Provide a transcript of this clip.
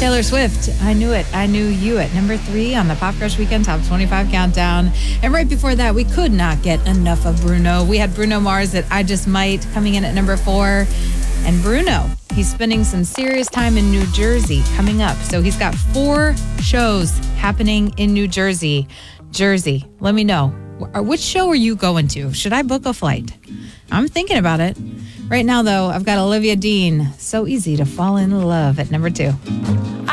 Taylor Swift, I Knew It, I Knew You at number 3 on the Pop Crush Weekend Top 25 Countdown. And right before that, we could not get enough of Bruno. We had Bruno Mars at I Just Might coming in at number 4. And Bruno, he's spending some serious time in New Jersey coming up. So he's got 4 shows happening in New Jersey. Jersey, let me know. Which show are you going to? Should I book a flight? I'm thinking about it. Right now, though, I've got Olivia Dean. So Easy to Fall in Love at number 2.